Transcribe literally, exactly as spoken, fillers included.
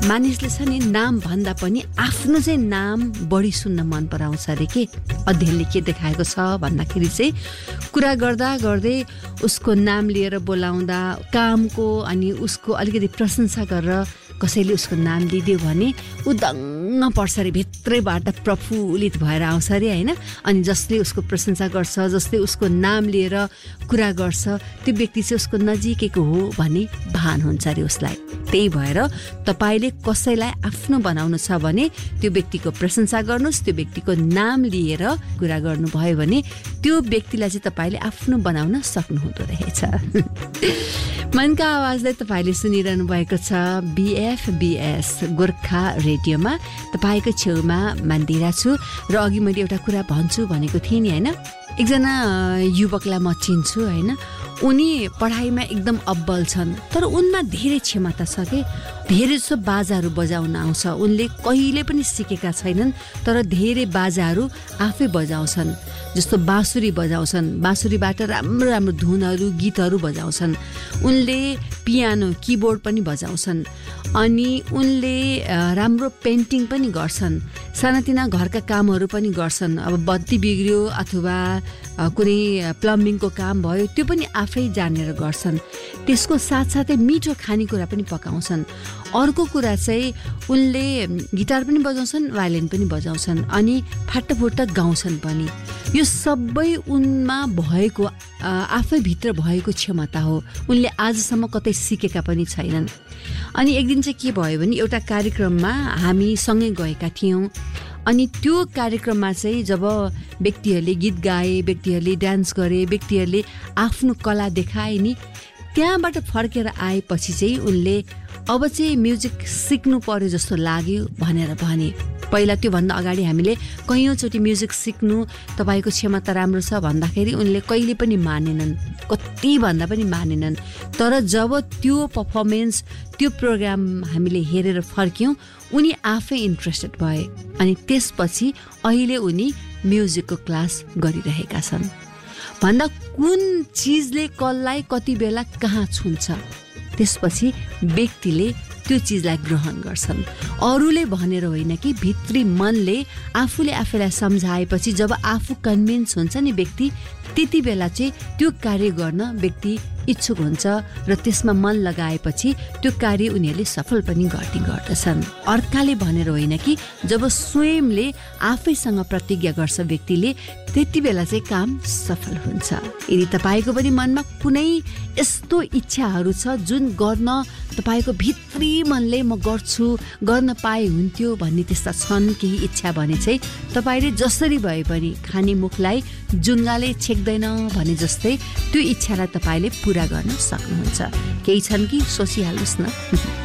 मानिसले छ नि नाम भन्दा पनि आफ्नो चाहिँ नाम बढी सुन्न मन पराउँछ अरे के। अध्ययनले के देखाएको छ भन्दाखेरि चाहिँ कुरा गर्दा गर्दै उसको नाम लिएर बोलाउँदा कामको अनि उसको अलिकति प्रशंसा गरेर कसैले उसको नाम लिदियो भने ऊ दङ्ग पर्छ अरे, भित्रैबाट प्रफुल्लित भएर आउँछ अरे होइन। अनि जसले उसको प्रशंसा गर्छ, जसले उसको नाम लिएर कुरा गर्छ, त्यो व्यक्ति चाहिँ उसको नजिकैको हो भन्ने भान हुन्छ अरे उसलाई। त्यही भएर तपाईँले कसैलाई आफ्नो बनाउनु छ भने त्यो व्यक्तिको प्रशंसा गर्नुहोस्, त्यो व्यक्तिको नाम लिएर कुरा गर्नुभयो भने त्यो व्यक्तिलाई चाहिँ तपाईँले आफ्नो बनाउन सक्नुहुँदो रहेछ। मनका आवाजलाई तपाईँले सुनिरहनु भएको छ बिएफबिएस गोर्खा रेडियोमा। तपाईँको छेउमा मन्दिरा छु र अघि मैले एउटा कुरा भन्छु भनेको थिएँ नि होइन। एकजना युवकलाई म चिन्छु होइन, उनी पढाइमा एकदम अब्बल छन् तर उनमा धेरै क्षमता छ कि धेरै जसो बाजाहरू बजाउन आउँछ। उनले कहिले पनि सिकेका छैनन् तर धेरै बाजाहरू आफै बजाउँछन्, जस्तो बाँसुरी बजाउँछन्, बाँसुरीबाट राम्रो राम्रो धुनहरू गीतहरू बजाउँछन्। उनले पियानो किबोर्ड पनि बजाउँछन् अनि उनले राम्रो पेन्टिङ पनि गर्छन्, सानातिना घरका कामहरू पनि गर्छन्। अब बत्ती बिग्रियो अथवा कुनै प्लम्बिङको काम भयो त्यो पनि आफै जानेर गर्छन्। त्यसको साथसाथै मिठो खानेकुरा पनि पकाउँछन्। अर्को कुरा चाहिँ उनले गिटार पनि बजाउँछन्, भायोलिन पनि बजाउँछन् अनि फाटाफुट्टा गाउँछन् पनि। यो सबै उनमा भएको आफै भित्र भएको क्षमता हो, उनले आजसम्म कतै सिकेका पनि छैनन्। अनि एक दिन चाहिँ के भयो भने एउटा कार्यक्रममा हामी सँगै गएका थियौँ अनि त्यो कार्यक्रममा चाहिँ जब व्यक्तिहरूले गीत गाए, व्यक्तिहरूले डान्स गरे, व्यक्तिहरूले आफ्नो कला देखाए नि, त्यहाँबाट फर्केर आएपछि चाहिँ उनले अब चाहिँ म्युजिक सिक्नु पर्यो जस्तो लाग्यो भनेर भने। पहिला त्योभन्दा अगाडि हामीले कैयौँचोटि म्युजिक सिक्नु तपाईँको क्षमता राम्रो छ भन्दाखेरि उनले कहिले पनि मानेनन्, कति भन्दा पनि मानेनन्। तर जब त्यो पर्फर्मेन्स त्यो प्रोग्राम हामीले हेरेर फर्क्यौँ उनी आफै इन्ट्रेस्टेड भए अनि त्यसपछि अहिले उनी म्युजिकको क्लास गरिरहेका छन्। भन्दा कुन चिजले कसलाई कति बेला कहाँ छुन्छ त्यसपछि व्यक्तिले त्यो चिजलाई ग्रहण गर्छन्। अरूले भनेर होइन कि भित्री मनले आफूले आफैलाई सम्झाएपछि जब आफू कन्भिन्स हुन्छ नि व्यक्ति, त्यति बेला चाहिँ त्यो कार्य गर्न व्यक्ति इच्छुक हुन्छ र त्यसमा मन लगाएपछि त्यो कार्य उनीहरूले सफल पनि गर्ने गर्दछन्। अर्काले भनेर होइन कि जब स्वयंले आफैसँग प्रतिज्ञा गर्छ व्यक्तिले त्यति बेला चाहिँ काम सफल हुन्छ। यदि तपाईँको पनि मनमा कुनै यस्तो इच्छाहरू छ जुन गर्न तपाईँको भित्री मनले म गर्छु, गर्न पाए हुन्थ्यो भन्ने त्यस्ता छन् केही इच्छा भने चाहिँ तपाईँले जसरी भए पनि खाने मुखलाई जुङ्गाले छेक्दैन भने जस्तै त्यो इच्छालाई तपाईँले पूरा गर्न सक्नुहुन्छ। केही छन् कि सोचिहाल्नुहोस् न।